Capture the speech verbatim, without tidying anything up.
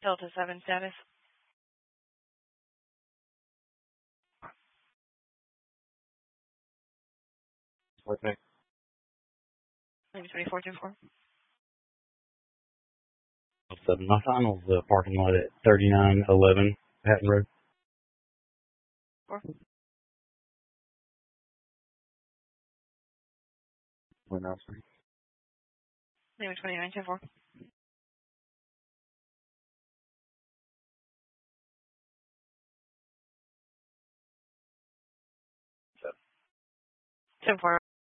Delta seven status. Okay. Maybe twenty-four two four. seven. My final's the parking lot at thirty-nine eleven Patton Road. Four. What else? Maybe twenty-nine two four. Ten four.